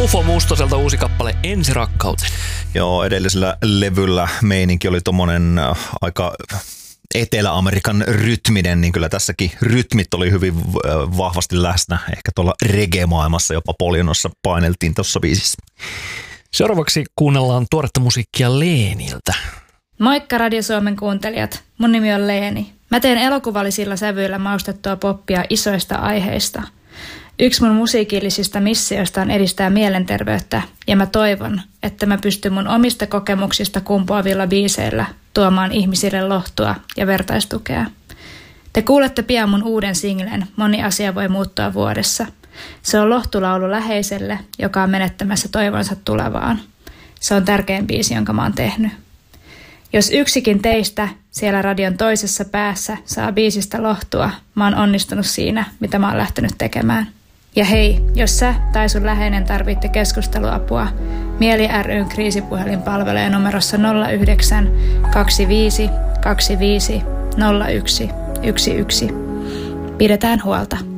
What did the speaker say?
Ufo Mustoselta uusi kappale Ensirakkauteni. Joo, edellisellä levyllä meininki oli tommonen aika Etelä-Amerikan rytminen, niin kyllä tässäkin rytmit oli hyvin vahvasti läsnä. Ehkä tuolla reggae-maailmassa jopa Poljonossa paineltiin tuossa biisissä. Seuraavaksi kuunnellaan tuoretta musiikkia Leeniltä. Moikka Radio Suomen kuuntelijat, mun nimi on Leeni. Mä teen elokuvallisilla sävyillä maustettua poppia isoista aiheista. Yksi mun musiikillisista missioista on edistää mielenterveyttä ja mä toivon, että mä pystyn mun omista kokemuksista kumpuavilla biiseillä tuomaan ihmisille lohtua ja vertaistukea. Te kuulette pian mun uuden singlen Moni asia voi muuttua vuodessa. Se on lohtulaulu läheiselle, joka on menettämässä toivonsa tulevaan. Se on tärkein biisi, jonka mä oon tehnyt. Jos yksikin teistä siellä radion toisessa päässä saa biisistä lohtua, mä oon onnistunut siinä, mitä mä oon lähtenyt tekemään. Ja hei, jos sä tai sun läheinen tarvitte keskusteluapua, Mieli ry:n kriisipuhelin palvelee numerossa 09 25 25 01 11. Pidetään huolta.